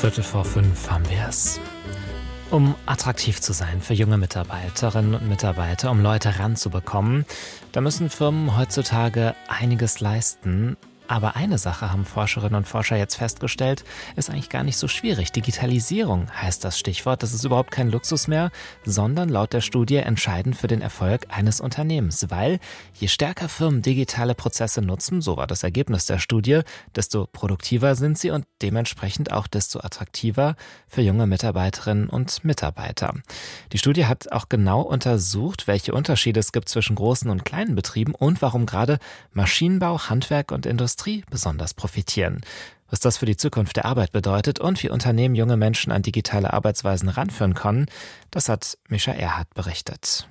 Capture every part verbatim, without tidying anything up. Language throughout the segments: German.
Viertel vor fünf haben wir es. Um attraktiv zu sein für junge Mitarbeiterinnen und Mitarbeiter, um Leute ranzubekommen, da müssen Firmen heutzutage einiges leisten. Aber eine Sache haben Forscherinnen und Forscher jetzt festgestellt, ist eigentlich gar nicht so schwierig. Digitalisierung heißt das Stichwort. Das ist überhaupt kein Luxus mehr, sondern laut der Studie entscheidend für den Erfolg eines Unternehmens. Weil je stärker Firmen digitale Prozesse nutzen, so war das Ergebnis der Studie, desto produktiver sind sie und dementsprechend auch desto attraktiver für junge Mitarbeiterinnen und Mitarbeiter. Die Studie hat auch genau untersucht, welche Unterschiede es gibt zwischen großen und kleinen Betrieben und warum gerade Maschinenbau, Handwerk und Industrie besonders profitieren. Was das für die Zukunft der Arbeit bedeutet und wie Unternehmen junge Menschen an digitale Arbeitsweisen ranführen können, das hat Mischa Erhardt berichtet.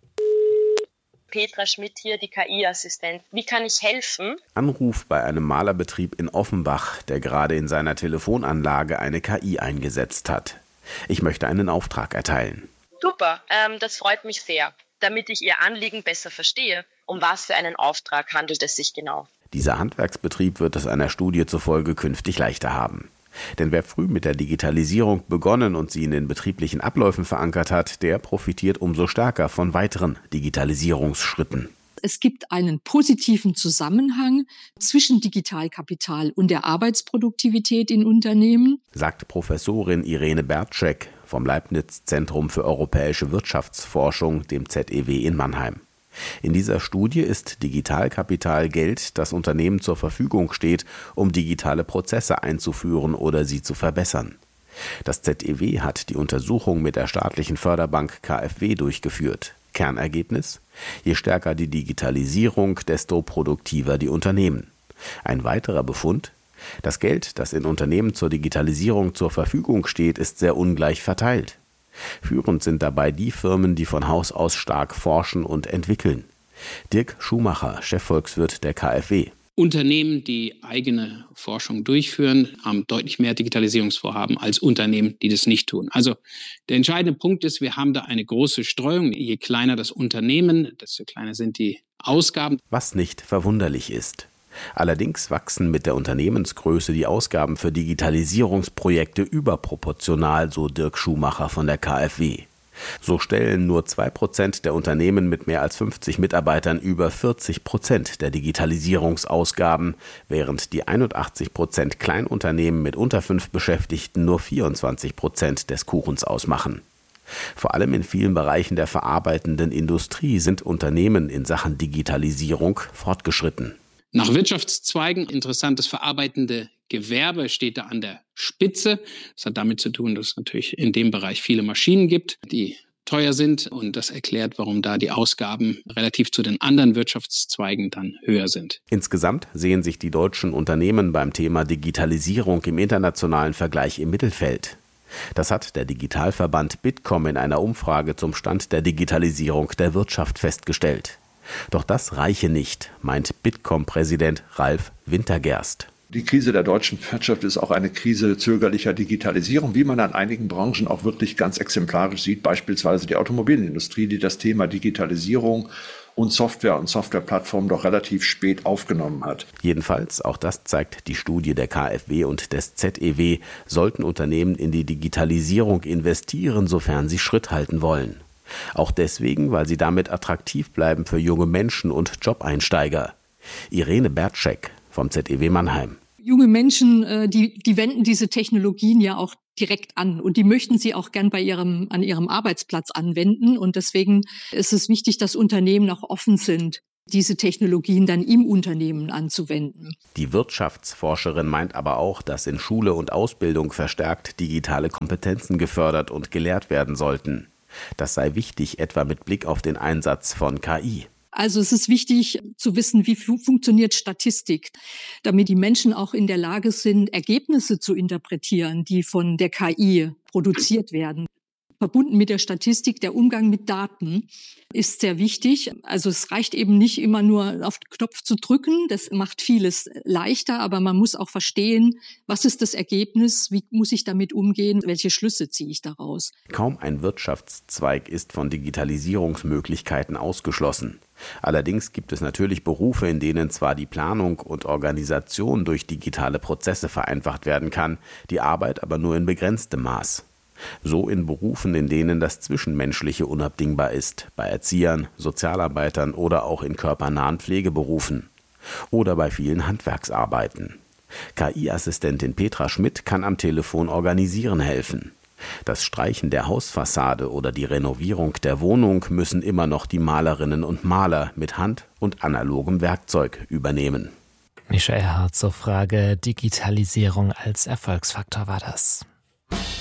Petra Schmidt hier, die K I-Assistent. Wie kann ich helfen? Anruf bei einem Malerbetrieb in Offenbach, der gerade in seiner Telefonanlage eine K I eingesetzt hat. Ich möchte einen Auftrag erteilen. Super, ähm, das freut mich sehr. Damit ich Ihr Anliegen besser verstehe, um was für einen Auftrag handelt es sich genau? Dieser Handwerksbetrieb wird es einer Studie zufolge künftig leichter haben. Denn wer früh mit der Digitalisierung begonnen und sie in den betrieblichen Abläufen verankert hat, der profitiert umso stärker von weiteren Digitalisierungsschritten. Es gibt einen positiven Zusammenhang zwischen Digitalkapital und der Arbeitsproduktivität in Unternehmen, sagt Professorin Irene Bertschek vom Leibniz-Zentrum für europäische Wirtschaftsforschung, dem Z E W in Mannheim. In dieser Studie ist Digitalkapital Geld, das Unternehmen zur Verfügung steht, um digitale Prozesse einzuführen oder sie zu verbessern. Das Z E W hat die Untersuchung mit der staatlichen Förderbank K f W durchgeführt. Kernergebnis: Je stärker die Digitalisierung, desto produktiver die Unternehmen. Ein weiterer Befund: Das Geld, das in Unternehmen zur Digitalisierung zur Verfügung steht, ist sehr ungleich verteilt. Führend sind dabei die Firmen, die von Haus aus stark forschen und entwickeln. Dirk Schumacher, Chefvolkswirt der K f W. Unternehmen, die eigene Forschung durchführen, haben deutlich mehr Digitalisierungsvorhaben als Unternehmen, die das nicht tun. Also der entscheidende Punkt ist, wir haben da eine große Streuung. Je kleiner das Unternehmen, desto kleiner sind die Ausgaben. Was nicht verwunderlich ist. Allerdings wachsen mit der Unternehmensgröße die Ausgaben für Digitalisierungsprojekte überproportional, so Dirk Schumacher von der K f W. So stellen nur zwei Prozent der Unternehmen mit mehr als fünfzig Mitarbeitern über vierzig Prozent der Digitalisierungsausgaben, während die einundachtzig Prozent Kleinunternehmen mit unter fünf Beschäftigten nur vierundzwanzig Prozent des Kuchens ausmachen. Vor allem in vielen Bereichen der verarbeitenden Industrie sind Unternehmen in Sachen Digitalisierung fortgeschritten. Nach Wirtschaftszweigen, interessantes verarbeitende Gewerbe steht da an der Spitze. Das hat damit zu tun, dass es natürlich in dem Bereich viele Maschinen gibt, die teuer sind. Und das erklärt, warum da die Ausgaben relativ zu den anderen Wirtschaftszweigen dann höher sind. Insgesamt sehen sich die deutschen Unternehmen beim Thema Digitalisierung im internationalen Vergleich im Mittelfeld. Das hat der Digitalverband Bitkom in einer Umfrage zum Stand der Digitalisierung der Wirtschaft festgestellt. Doch das reiche nicht, meint Bitkom-Präsident Ralf Wintergerst. Die Krise der deutschen Wirtschaft ist auch eine Krise zögerlicher Digitalisierung, wie man an einigen Branchen auch wirklich ganz exemplarisch sieht, beispielsweise die Automobilindustrie, die das Thema Digitalisierung und Software und Softwareplattformen doch relativ spät aufgenommen hat. Jedenfalls, auch das zeigt die Studie der K f W und des Z E W, sollten Unternehmen in die Digitalisierung investieren, sofern sie Schritt halten wollen. Auch deswegen, weil sie damit attraktiv bleiben für junge Menschen und Jobeinsteiger. Irene Bertschek vom Z E W Mannheim. Junge Menschen, die, die wenden diese Technologien ja auch direkt an und die möchten sie auch gern bei ihrem, an ihrem Arbeitsplatz anwenden. Und deswegen ist es wichtig, dass Unternehmen auch offen sind, diese Technologien dann im Unternehmen anzuwenden. Die Wirtschaftsforscherin meint aber auch, dass in Schule und Ausbildung verstärkt digitale Kompetenzen gefördert und gelehrt werden sollten. Das sei wichtig, etwa mit Blick auf den Einsatz von K I. Also es ist wichtig zu wissen, wie fu- funktioniert Statistik, damit die Menschen auch in der Lage sind, Ergebnisse zu interpretieren, die von der K I produziert werden. Verbunden mit der Statistik, der Umgang mit Daten ist sehr wichtig. Also es reicht eben nicht immer nur auf den Knopf zu drücken, das macht vieles leichter, aber man muss auch verstehen, was ist das Ergebnis, wie muss ich damit umgehen, welche Schlüsse ziehe ich daraus. Kaum ein Wirtschaftszweig ist von Digitalisierungsmöglichkeiten ausgeschlossen. Allerdings gibt es natürlich Berufe, in denen zwar die Planung und Organisation durch digitale Prozesse vereinfacht werden kann, die Arbeit aber nur in begrenztem Maß. So in Berufen, in denen das Zwischenmenschliche unabdingbar ist, bei Erziehern, Sozialarbeitern oder auch in körpernahen Pflegeberufen. Oder bei vielen Handwerksarbeiten. K I-Assistentin Petra Schmidt kann am Telefon organisieren helfen. Das Streichen der Hausfassade oder die Renovierung der Wohnung müssen immer noch die Malerinnen und Maler mit Hand und analogem Werkzeug übernehmen. Michael Hart zur Frage Digitalisierung als Erfolgsfaktor war das.